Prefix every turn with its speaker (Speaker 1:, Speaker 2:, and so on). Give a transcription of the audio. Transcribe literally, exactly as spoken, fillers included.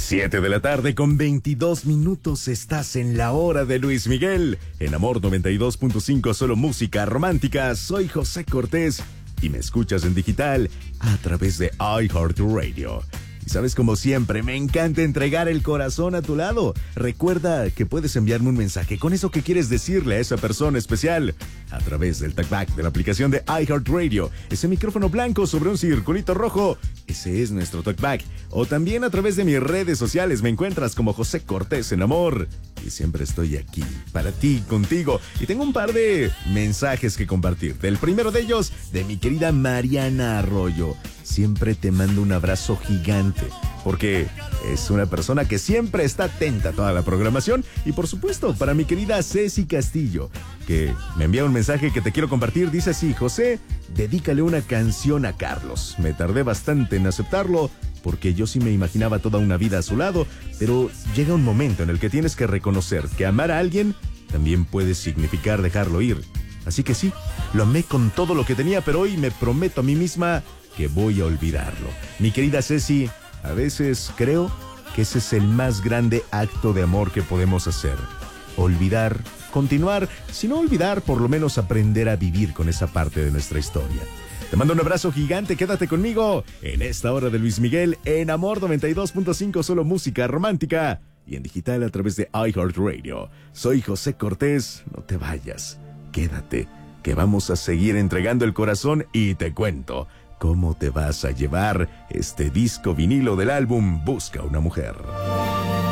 Speaker 1: Siete de la tarde con veintidós minutos, estás en la hora de Luis Miguel. En Amor noventa y dos punto cinco, solo música romántica. Soy José Cortés y me escuchas en digital a través de iHeartRadio. Y sabes, como siempre, me encanta entregar el corazón a tu lado. Recuerda que puedes enviarme un mensaje con eso que quieres decirle a esa persona especial a través del talkback de la aplicación de iHeartRadio. Ese micrófono blanco sobre un circulito rojo, ese es nuestro talkback. O también a través de mis redes sociales me encuentras como José Cortés en Amor. Y siempre estoy aquí, para ti, contigo. Y tengo un par de mensajes que compartirte. El primero de ellos, de mi querida Mariana Arroyo. Siempre te mando un abrazo gigante, porque es una persona que siempre está atenta a toda la programación. Y por supuesto, para mi querida Ceci Castillo, que me envía un mensaje que te quiero compartir. Dice así: José, dedícale una canción a Carlos. Me tardé bastante en aceptarlo, porque yo sí me imaginaba toda una vida a su lado, pero llega un momento en el que tienes que reconocer que amar a alguien también puede significar dejarlo ir. Así que sí, lo amé con todo lo que tenía, pero hoy me prometo a mí misma que voy a olvidarlo. Mi querida Ceci, a veces creo que ese es el más grande acto de amor que podemos hacer. Olvidar, continuar, si no olvidar, por lo menos aprender a vivir con esa parte de nuestra historia. Te mando un abrazo gigante, quédate conmigo en esta hora de Luis Miguel en Amor noventa y dos punto cinco, solo música romántica y en digital a través de iHeartRadio. Soy José Cortés, no te vayas, quédate, que vamos a seguir entregando el corazón y te cuento cómo te vas a llevar este disco vinilo del álbum Busca una Mujer.